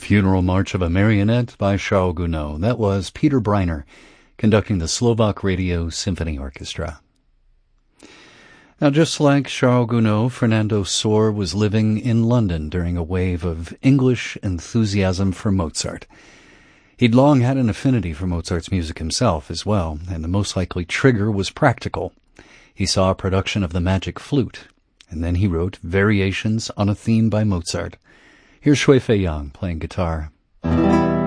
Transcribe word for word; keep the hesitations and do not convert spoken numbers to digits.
Funeral March of a Marionette by Charles Gounod. That was Peter Breiner conducting the Slovak Radio Symphony Orchestra. Now, just like Charles Gounod, Fernando Sor was living in London during a wave of English enthusiasm for Mozart. He'd long had an affinity for Mozart's music himself as well, and the most likely trigger was practical. He saw a production of The Magic Flute, and then he wrote variations on a theme by Mozart. Here's Shui Fei Yang playing guitar.